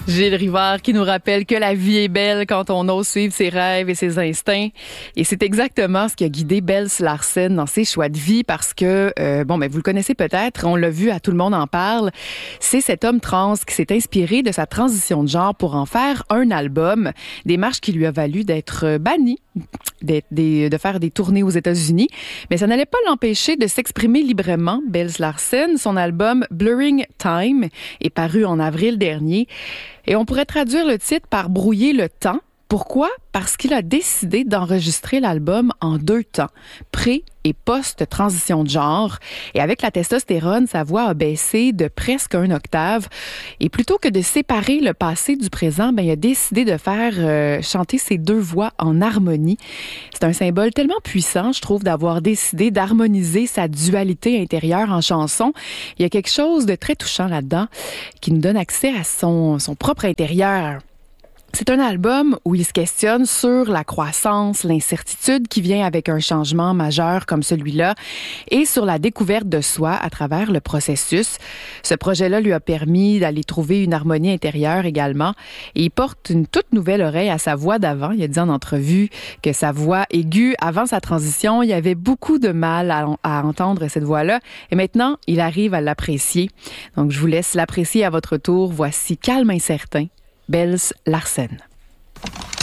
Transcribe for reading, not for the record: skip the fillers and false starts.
Gilles Rivard qui nous rappelle que la vie est belle quand on ose suivre ses rêves et ses instincts. Et c'est exactement ce qui a guidé Bels Larsen dans ses choix de vie parce que, vous le connaissez peut-être, on l'a vu, à Tout le monde en parle. C'est cet homme trans qui s'est inspiré de sa transition de genre pour en faire un album. Démarche qui lui a valu d'être banni, de faire des tournées aux États-Unis. Mais ça n'allait pas l'empêcher de s'exprimer librement. Bels Larsen, son album Blurring Time est paru en avril dernier. Et on pourrait traduire le titre par brouiller le temps. Pourquoi? Parce qu'il a décidé d'enregistrer l'album en 2 temps, pré- et post-transition de genre. Et avec la testostérone, sa voix a baissé de presque 1 octave. Et plutôt que de séparer le passé du présent, il a décidé de faire chanter ses 2 voix en harmonie. C'est un symbole tellement puissant, je trouve, d'avoir décidé d'harmoniser sa dualité intérieure en chanson. Il y a quelque chose de très touchant là-dedans qui nous donne accès à son propre intérieur. C'est un album où il se questionne sur la croissance, l'incertitude qui vient avec un changement majeur comme celui-là et sur la découverte de soi à travers le processus. Ce projet-là lui a permis d'aller trouver une harmonie intérieure également et il porte une toute nouvelle oreille à sa voix d'avant. Il a dit en entrevue que sa voix aiguë, avant sa transition, il y avait beaucoup de mal à entendre cette voix-là et maintenant, il arrive à l'apprécier. Donc, je vous laisse l'apprécier à votre tour. Voici Calme Incertain. Bels Larsen.